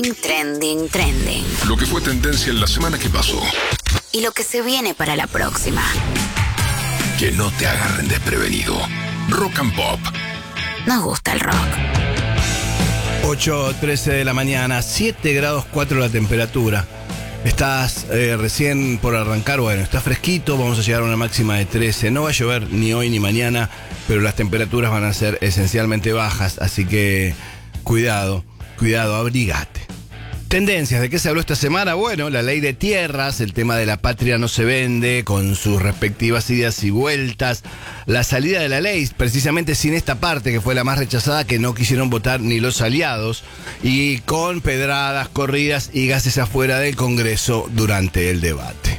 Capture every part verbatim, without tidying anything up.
Trending, trending. Lo que fue tendencia en la semana que pasó. Y lo que se viene para la próxima. Que no te agarren desprevenido. Rock and Pop. Nos gusta el rock. ocho trece de la mañana, siete grados cuatro la temperatura. Estás eh, recién por arrancar, bueno, está fresquito, vamos a llegar a una máxima de trece. No va a llover ni hoy ni mañana, pero las temperaturas van a ser esencialmente bajas, así que cuidado, cuidado, abrigate. Tendencias, ¿de qué se habló esta semana? Bueno, la ley de tierras, el tema de la patria no se vende, con sus respectivas idas y vueltas, la salida de la ley, precisamente sin esta parte que fue la más rechazada, que no quisieron votar ni los aliados, y con pedradas, corridas y gases afuera del Congreso durante el debate.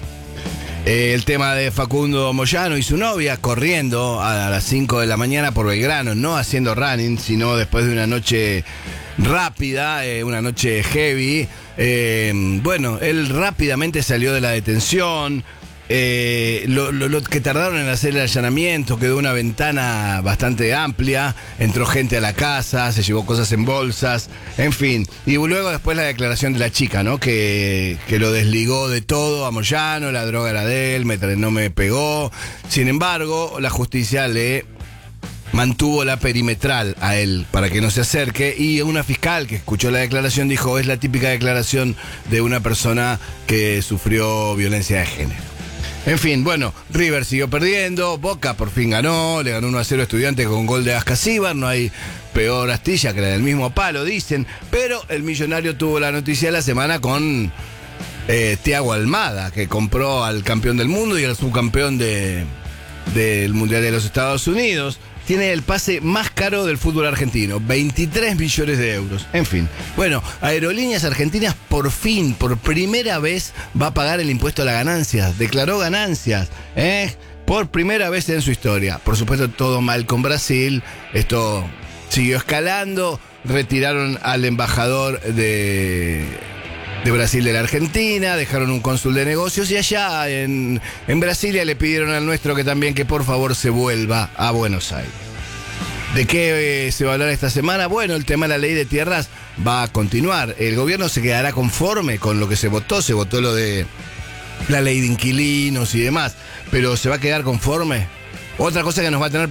El tema de Facundo Moyano y su novia corriendo a las cinco de la mañana por Belgrano, no haciendo running, sino después de una noche rápida, eh, una noche heavy. Eh, bueno, él rápidamente salió de la detención. Eh, lo, lo, lo que tardaron en hacer el allanamiento, quedó una ventana bastante amplia, entró gente a la casa, se llevó cosas en bolsas, en fin. Y luego después la declaración de la chica, ¿no? Que, que lo desligó de todo a Moyano, la droga era de él, me, no me pegó. Sin embargo, la justicia le mantuvo la perimetral a él para que no se acerque, y una fiscal que escuchó la declaración dijo: es la típica declaración de una persona que sufrió violencia de género. En fin, bueno, River siguió perdiendo, Boca por fin ganó, le ganó uno a cero a Estudiantes con gol de Ascasíbar, no hay peor astilla que la del mismo palo, dicen, pero el Millonario tuvo la noticia de la semana con eh, Thiago Almada, que compró al campeón del mundo y al subcampeón de, del Mundial de los Estados Unidos. Tiene el pase más caro del fútbol argentino, veintitrés millones de euros. En fin, bueno, Aerolíneas Argentinas por fin, por primera vez, va a pagar el impuesto a las ganancias. Declaró ganancias, ¿eh? Por primera vez en su historia. Por supuesto, todo mal con Brasil. Esto siguió escalando. Retiraron al embajador de... de Brasil de la Argentina, dejaron un cónsul de negocios, y allá en, en Brasilia le pidieron al nuestro que también que por favor se vuelva a Buenos Aires. ¿De qué eh, se va a hablar esta semana? Bueno, el tema de la ley de tierras va a continuar. El gobierno se quedará conforme con lo que se votó, se votó lo de la ley de inquilinos y demás, pero ¿se va a quedar conforme? Otra cosa que nos va a tener